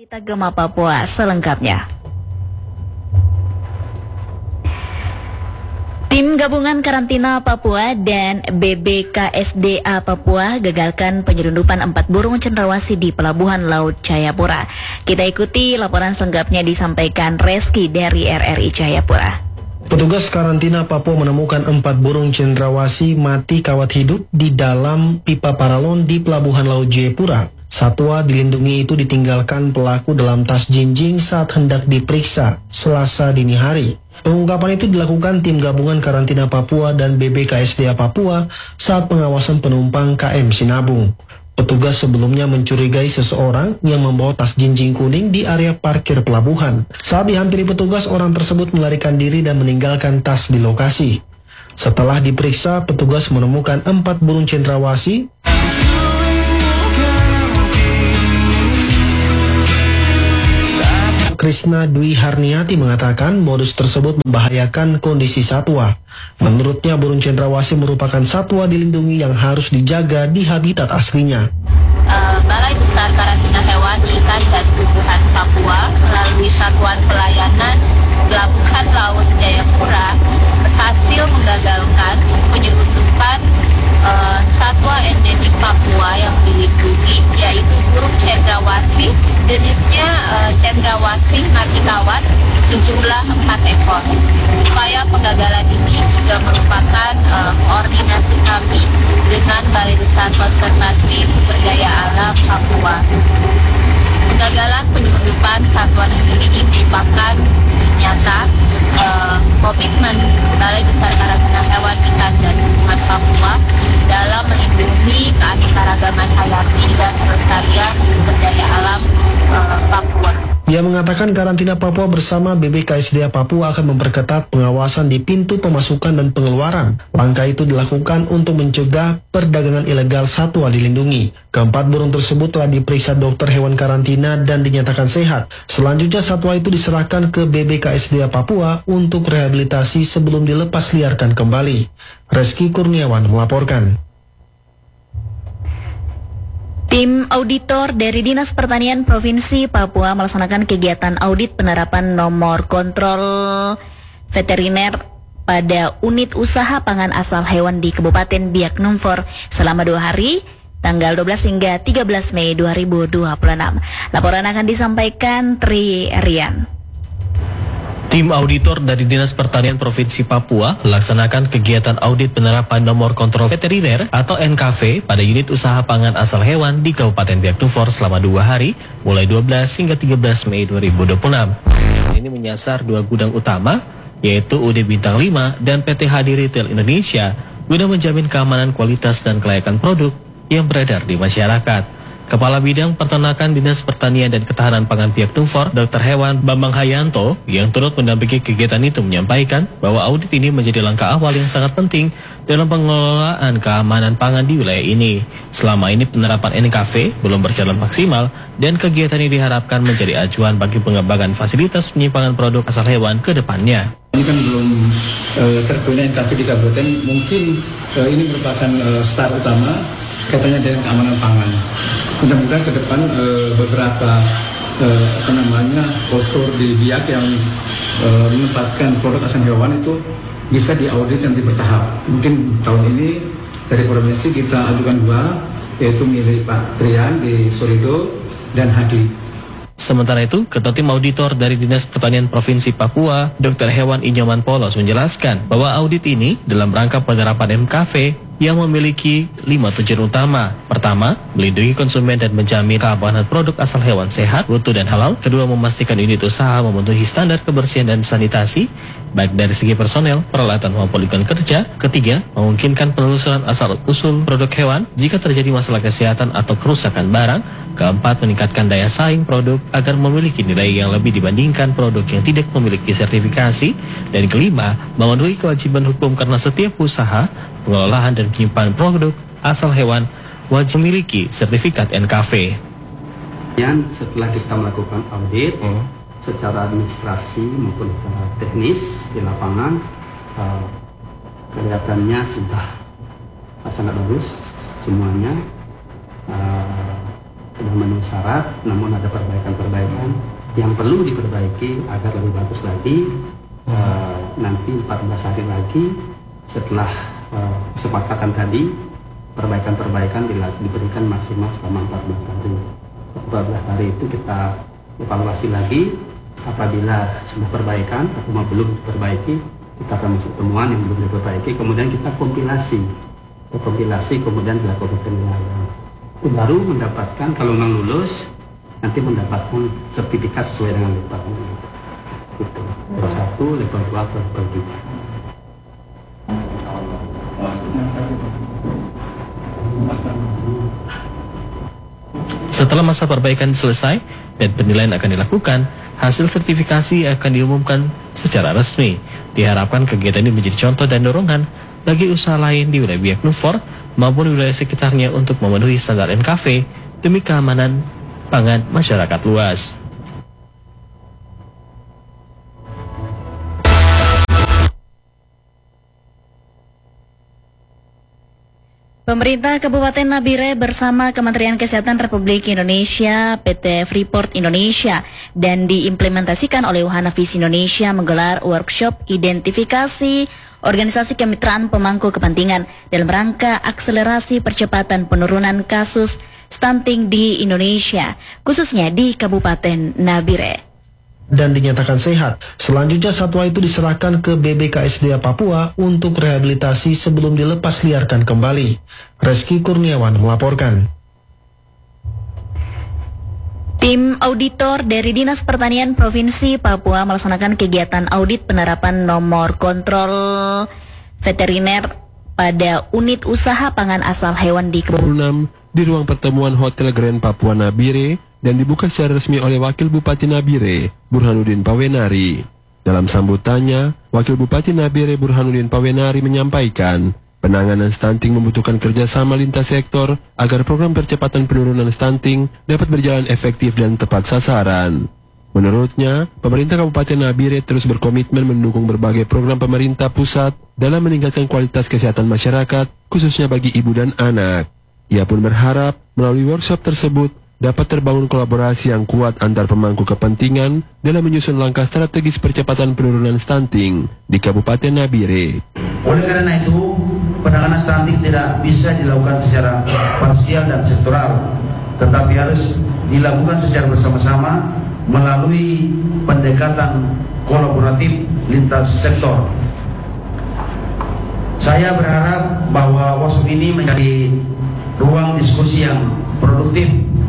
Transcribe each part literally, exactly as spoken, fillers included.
Berita Gema Papua selengkapnya. Tim Gabungan Karantina Papua dan B B K S D A Papua gagalkan penyelundupan empat burung cendrawasih di Pelabuhan Laut Jayapura. Kita ikuti laporan selengkapnya disampaikan Reski dari R R I Jayapura. Petugas karantina Papua menemukan empat burung cendrawasih mati kawat hidup di dalam pipa paralon di Pelabuhan Laut Jayapura. Satwa dilindungi itu ditinggalkan pelaku dalam tas jinjing saat hendak diperiksa Selasa dini hari. Pengungkapan itu dilakukan tim gabungan karantina Papua dan B B K S D A Papua saat pengawasan penumpang K M Sinabung. Petugas sebelumnya mencurigai seseorang yang membawa tas jinjing kuning di area parkir pelabuhan. Saat dihampiri petugas, orang tersebut melarikan diri dan meninggalkan tas di lokasi. Setelah diperiksa, petugas menemukan empat burung cendrawasih. Krisna Dwi Harniati mengatakan modus tersebut membahayakan kondisi satwa. Menurutnya burung cendrawasih merupakan satwa dilindungi yang harus dijaga di habitat aslinya. Uh, Balai Besar Karantina Hewan, Ikan dan Tumbuhan Papua melalui Satuan Pelayanan Pelabuhan Laut Jayapura berhasil menggagalkan penyelundupan uh, satwa endemik Papua yang dilindungi, yaitu burung cendrawasih jenisnya uh, cendrawasih mati kawat sejumlah empat ekor. Upaya penggagalan ini juga merupakan uh, koordinasi kami dengan Balai Besar Konservasi Sumber Daya Alam Papua. Penggagalan penyelundupan satwa dilindungi merupakan nyata uh, komitmen Balai Besar Karantina Hewan, Ikan dan Tumbuhan Papua dalam melindungi keanekaragaman hayati dan pelestarian sumber daya alam uh, Papua. Ia mengatakan karantina Papua bersama B B K S D A Papua akan memperketat pengawasan di pintu pemasukan dan pengeluaran. Langkah itu dilakukan untuk mencegah perdagangan ilegal satwa dilindungi. Keempat burung tersebut telah diperiksa dokter hewan karantina dan dinyatakan sehat. Selanjutnya satwa itu diserahkan ke B B K S D A Papua untuk rehabilitasi sebelum dilepas liarkan kembali. Reski Kurniawan melaporkan. Tim auditor dari Dinas Pertanian Provinsi Papua melaksanakan kegiatan audit penerapan nomor kontrol veteriner pada unit usaha pangan asal hewan di Kabupaten Biak Numfor selama dua hari, tanggal dua belas hingga tiga belas Mei dua ribu dua puluh enam. Laporan akan disampaikan Tri Rian. Tim auditor dari Dinas Pertanian Provinsi Papua melaksanakan kegiatan audit penerapan nomor kontrol veteriner atau N K V pada unit usaha pangan asal hewan di Kabupaten Biak Numfor selama dua hari, mulai dua belas hingga tiga belas Mei dua ribu dua puluh enam. Ini menyasar dua gudang utama, yaitu U D Bintang lima dan P T H D Retail Indonesia, guna menjamin keamanan kualitas dan kelayakan produk yang beredar di masyarakat. Kepala Bidang Peternakan Dinas Pertanian dan Ketahanan Pangan Biak Numfor, Dokter Hewan Bambang Hayanto, yang turut mendampingi kegiatan itu menyampaikan bahwa audit ini menjadi langkah awal yang sangat penting dalam pengelolaan keamanan pangan di wilayah ini. Selama ini penerapan N K V belum berjalan maksimal dan kegiatan ini diharapkan menjadi acuan bagi pengembangan fasilitas penyimpangan produk asal hewan ke depannya. Ini kan belum uh, terbina N K V di kabupaten, mungkin uh, ini merupakan uh, start utama katanya dari keamanan pangan. Mudah-mudahan ke depan uh, beberapa uh, apa namanya postur di Biak yang uh, menempatkan produk asal hewan itu bisa diaudit nanti bertahap. Mungkin tahun ini dari provinsi kita ajukan dua, yaitu milik Pak Trian di Sorido dan Hadi. Sementara itu, Ketua Tim Auditor dari Dinas Pertanian Provinsi Papua, Dokter Hewan Inyoman Polos menjelaskan bahwa audit ini dalam rangka penerapan N K V yang memiliki lima tujuan utama. Pertama, melindungi konsumen dan menjamin keamanan produk asal hewan sehat, utuh dan halal. Kedua, memastikan unit usaha memenuhi standar kebersihan dan sanitasi, baik dari segi personel, peralatan maupun lingkungan kerja. Ketiga, memungkinkan penelusuran asal-usul produk hewan jika terjadi masalah kesehatan atau kerusakan barang. Keempat, meningkatkan daya saing produk agar memiliki nilai yang lebih dibandingkan produk yang tidak memiliki sertifikasi. Dan kelima, memenuhi kewajiban hukum karena setiap usaha, pengelolaan dan penyimpanan produk asal hewan wajib memiliki sertifikat N K V. Dan setelah kita melakukan audit hmm. secara administrasi maupun secara teknis di lapangan, uh, kelihatannya sudah sangat bagus semuanya. Uh, sudah memenuhi syarat, namun ada perbaikan-perbaikan yang perlu diperbaiki agar lebih bagus lagi. Uh, nanti empat belas hari lagi setelah uh, kesepakatan tadi, perbaikan-perbaikan diberikan maksimal selama empat belas hari. empat belas hari itu kita evaluasi lagi. Apabila sudah perbaikan atau belum diperbaiki, kita akan masuk temuan yang belum diperbaiki, kemudian kita kompilasi kompilasi kemudian dilakukan penilaian. Itu baru mendapatkan, kalau memang lulus, nanti mendapatkan sertifikat sesuai dengan levelnya. Itu level satu, level dua, level tiga. Setelah masa perbaikan selesai dan penilaian akan dilakukan, hasil sertifikasi akan diumumkan secara resmi. Diharapkan kegiatan ini menjadi contoh dan dorongan bagi usaha lain di wilayah Biak Numfor maupun di wilayah sekitarnya untuk memenuhi standar N K V demi keamanan pangan masyarakat luas. Pemerintah Kabupaten Nabire bersama Kementerian Kesehatan Republik Indonesia, P T Freeport Indonesia, dan diimplementasikan oleh Wahana Visi Indonesia menggelar workshop identifikasi organisasi kemitraan pemangku kepentingan dalam rangka akselerasi percepatan penurunan kasus stunting di Indonesia, khususnya di Kabupaten Nabire. Dan dinyatakan sehat. Selanjutnya satwa itu diserahkan ke B B K S D A Papua untuk rehabilitasi sebelum dilepas liarkan kembali. Reski Kurniawan melaporkan. Tim auditor dari Dinas Pertanian Provinsi Papua melaksanakan kegiatan audit penerapan nomor kontrol veteriner pada unit usaha pangan asal hewan di enam di ruang pertemuan Hotel Grand Papua Nabire dan dibuka secara resmi oleh Wakil Bupati Nabire, Burhanuddin Pawenari. Dalam sambutannya, Wakil Bupati Nabire Burhanuddin Pawenari menyampaikan, penanganan stunting membutuhkan kerjasama lintas sektor agar program percepatan penurunan stunting dapat berjalan efektif dan tepat sasaran. Menurutnya, pemerintah Kabupaten Nabire terus berkomitmen mendukung berbagai program pemerintah pusat dalam meningkatkan kualitas kesehatan masyarakat, khususnya bagi ibu dan anak. Ia pun berharap melalui workshop tersebut dapat terbangun kolaborasi yang kuat antar pemangku kepentingan dalam menyusun langkah strategis percepatan penurunan stunting di Kabupaten Nabire. Oleh karena itu, penanganan stunting tidak bisa dilakukan secara parsial dan sektoral, tetapi harus dilakukan secara bersama-sama melalui pendekatan kolaboratif lintas sektor. Saya berharap bahwa workshop ini menjadi ruang diskusi yang produktif,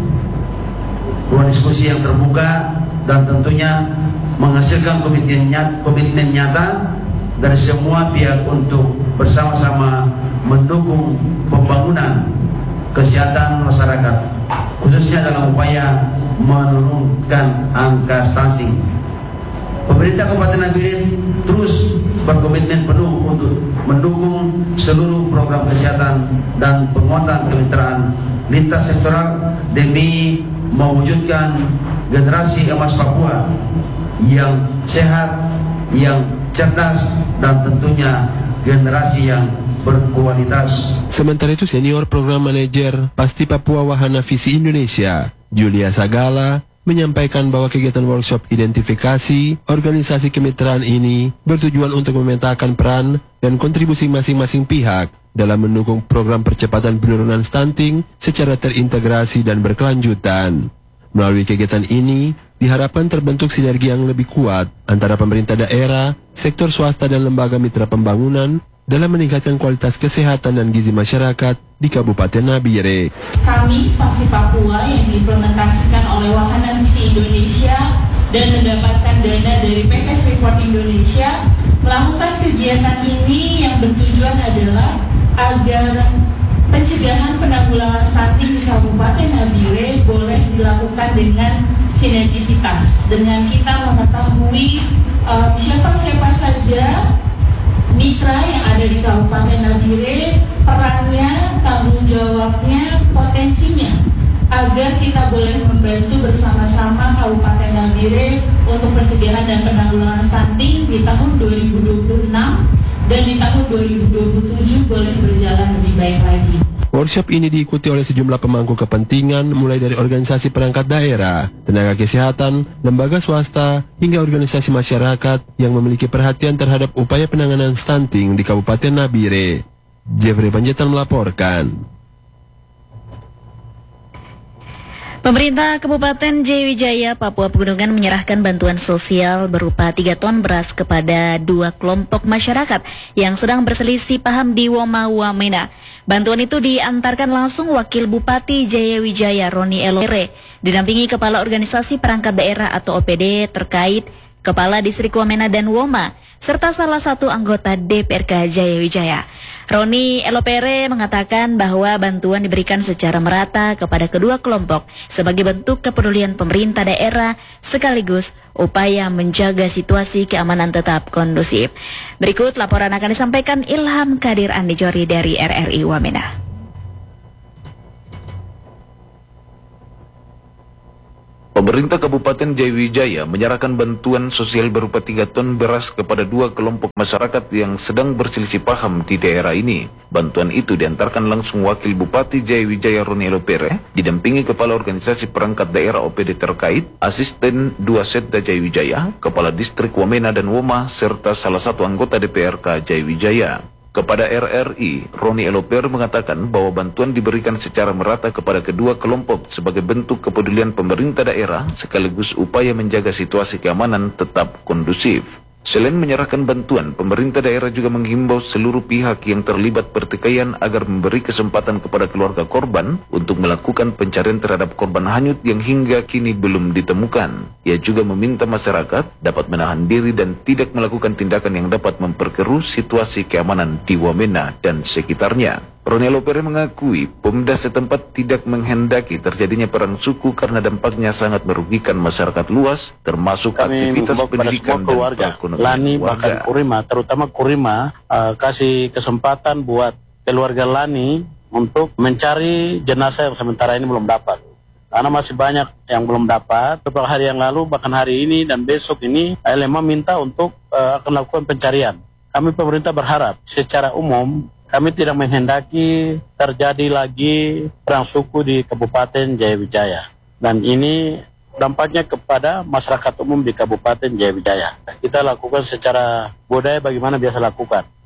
ruang diskusi yang terbuka, dan tentunya menghasilkan komitmen nyata, komitmen nyata dari semua pihak untuk bersama-sama mendukung pembangunan kesehatan masyarakat, khususnya dalam upaya menurunkan angka stunting. Pemerintah Kabupaten Nabire terus berkomitmen penuh untuk mendukung seluruh program kesehatan dan penguatan kemitraan lintas sektoral demi mewujudkan generasi emas Papua yang sehat, yang cerdas, dan tentunya generasi yang berkualitas. Sementara itu senior program manajer Pasti Papua Wahana Visi Indonesia, Julia Sagala, menyampaikan bahwa kegiatan workshop identifikasi organisasi kemitraan ini bertujuan untuk memetakan peran dan kontribusi masing-masing pihak dalam mendukung program percepatan penurunan stunting secara terintegrasi dan berkelanjutan. Melalui kegiatan ini, diharapkan terbentuk sinergi yang lebih kuat antara pemerintah daerah, sektor swasta dan lembaga mitra pembangunan dalam meningkatkan kualitas kesehatan dan gizi masyarakat di Kabupaten Nabire. Kami, Pasti Papua, yang diimplementasikan oleh Wahana Visi Indonesia dan mendapatkan dana dari P T Freeport Indonesia, melakukan kegiatan ini yang bertujuan adalah agar pencegahan penanggulangan stunting di Kabupaten Nabire boleh dilakukan dengan sinergisitas, dengan kita mengetahui uh, siapa-siapa saja mitra yang ada di Kabupaten Nabire, perannya, tanggung jawabnya, potensinya, agar kita boleh membantu bersama-sama Kabupaten Nabire untuk pencegahan dan penanggulangan stunting di tahun dua ribu dua puluh enam dan di tahun dua ribu dua puluh tujuh boleh berjalan lebih baik lagi. Workshop ini diikuti oleh sejumlah pemangku kepentingan mulai dari organisasi perangkat daerah, tenaga kesehatan, lembaga swasta, hingga organisasi masyarakat yang memiliki perhatian terhadap upaya penanganan stunting di Kabupaten Nabire. Jeffrey Panjaitan melaporkan. Pemerintah Kabupaten Jayawijaya, Papua Pegunungan menyerahkan bantuan sosial berupa tiga ton beras kepada dua kelompok masyarakat yang sedang berselisih paham di Woma Wamena. Bantuan itu diantarkan langsung Wakil Bupati Jayawijaya Roni Elopere, didampingi Kepala Organisasi Perangkat Daerah atau O P D terkait, Kepala Distrik Wamena dan Woma, serta salah satu anggota D P R K Jayawijaya. Roni Elopere mengatakan bahwa bantuan diberikan secara merata kepada kedua kelompok sebagai bentuk kepedulian pemerintah daerah sekaligus upaya menjaga situasi keamanan tetap kondusif. Berikut laporan akan disampaikan Ilham Kadir Andijori dari R R I Wamena. Pemerintah Kabupaten Jayawijaya menyerahkan bantuan sosial berupa tiga ton beras kepada dua kelompok masyarakat yang sedang berselisih paham di daerah ini. Bantuan itu diantarkan langsung Wakil Bupati Jayawijaya Roni Elopere, didampingi Kepala Organisasi Perangkat Daerah O P D terkait, Asisten Dua Setda Jayawijaya, Kepala Distrik Wamena dan Woma, serta salah satu anggota D P R K Jayawijaya. Kepada R R I, Roni Elopere mengatakan bahwa bantuan diberikan secara merata kepada kedua kelompok sebagai bentuk kepedulian pemerintah daerah sekaligus upaya menjaga situasi keamanan tetap kondusif. Selain menyerahkan bantuan, pemerintah daerah juga menghimbau seluruh pihak yang terlibat pertikaian agar memberi kesempatan kepada keluarga korban untuk melakukan pencarian terhadap korban hanyut yang hingga kini belum ditemukan. Ia juga meminta masyarakat dapat menahan diri dan tidak melakukan tindakan yang dapat memperkeruh situasi keamanan di Wamena dan sekitarnya. Roni Elopere mengakui Pemda setempat tidak menghendaki terjadinya perang suku karena dampaknya sangat merugikan masyarakat luas, termasuk kami aktivitas pendidikan dan keluarga, perekonomian Lani warga. bahkan Kurima, terutama Kurima uh, kasih kesempatan buat keluarga Lani untuk mencari jenazah yang sementara ini belum dapat. Karena masih banyak yang belum dapat. Beberapa hari yang lalu, bahkan hari ini dan besok ini, L M A minta untuk uh, akan lakukan pencarian. Kami pemerintah berharap secara umum kami tidak menghendaki terjadi lagi perang suku di Kabupaten Jayawijaya. Dan ini dampaknya kepada masyarakat umum di Kabupaten Jayawijaya. Kita lakukan secara budaya bagaimana biasa lakukan.